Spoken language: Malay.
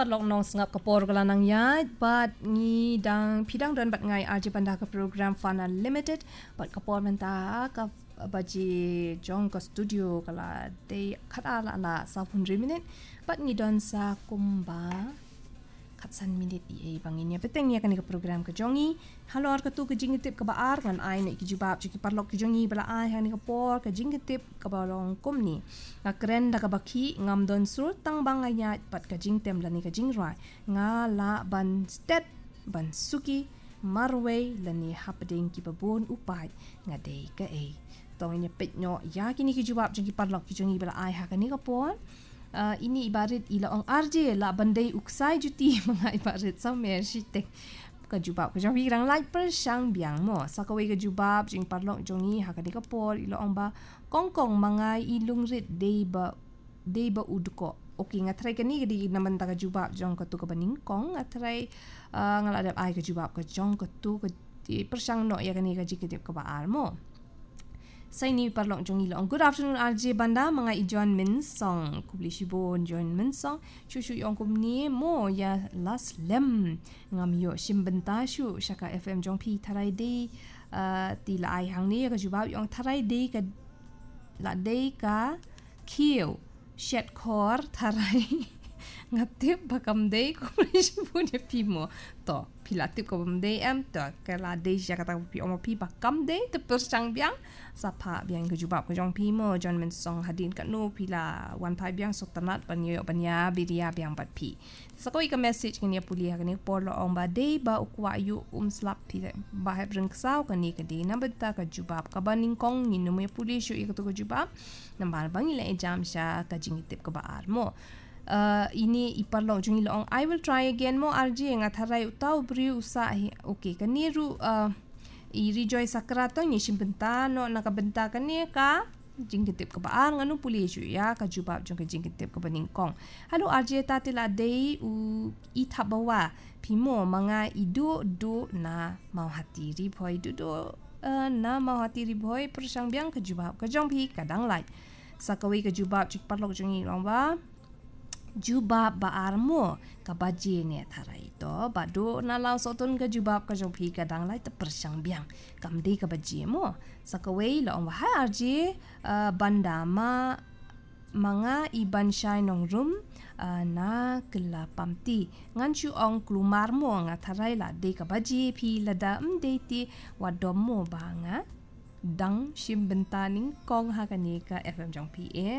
parlok nong sengap kapor kala nang yai bat ngi dang pidang dan bat ngai RJ Panda ke program Fun Unlimited bat kapor menta ka baji jong ke studio kala de khat ala sa 100 minit bat ngi don sa kumba katsan minit i banginya petengnya kan ke program ke jongi halor ke tu ke jingitip ke baar ngan ai nek jubab cuki parlok ke jongi bala ai han ke por ke jingitip ke balong kumni nga keren da ke baki ngam don sur tang banganya pat ke jingtem lani ke jingrai nga la ban stet ban suki marway lani hapding ki babon upai nga dei ke tong nya petnyo ya kini ke jubab cuki parlok ke jongi bala ai ha kan ke por ini ibarat ila ong RJ la bandai uksai juti mga ibarat sa mersitek kajubab kajong hirang like per sang biang mo sakaway kajubab jing parlok jongi hakadi kapor ila ong ba kongkong mga ilung rit day ba udko okay nga try kani gadi naman ta kajubab jong katu ka baningkong nga try ngaladap ay kajubab ka jong katu ka per sang no ya kani kajikitip ka baal mo. Saya ni parlok jong ilong. Good afternoon RJ Banda mga ijon min song kubli shibon join min song shushu yong kumni mo ya las lem ngam yo shimbenta shu shaka FM jong pi tharai de ti la ai hang ni ka jubab yong tharai de ka la de ka kiu shet kor tharai ngatip bakam de kubli shibon ya pi mo to pilatip ko bamde am to kala de ja kata pi omo pi bakam de te persang biang sapa biang ke jubab ko jong pi mo John men song hadin kat no pila wan pai biang sok tanat panyo panya biria biang pat pi sakoi ka message kini pulia kini polo ong ba de ba ukwa yu slap pi ba heb reng sau kani ke de number ta ka jubab ka baning kong ni no me puli shu ikatu ko jubab nambar bang ila jam sha ka jingitip ka ba mo. Ini iparlong jungi long I will try again mo RJ nga tharai utaw bri usa okay kaniru i rejoice sakrato ni shimbenta no nakabenta kani ka jingitip ka baar nganu puli ju ya ka jubab jong ka jingitip ka baningkong halo RJ tatila day u ithabawa pimo mga idu do na mau hatiri boy do na mau hatiri boy persang biang ka jubab ka jong pi kadang lai sakawi ka jubab chik parlok jungi long ba jubab baar mo kabaji ne tharai to badu nalau sotun ka jubab ka jong pi kadang lai te persang biang kamdi kabaji mo sakawei la ong ha RJ banda ma mga iban shai nong room na kela pamti ngan chu ong klumar mo nga tharai la de kabaji pi lada de ti wadom mo ba nga dang shimbentaning kong ha kanika FM jong pi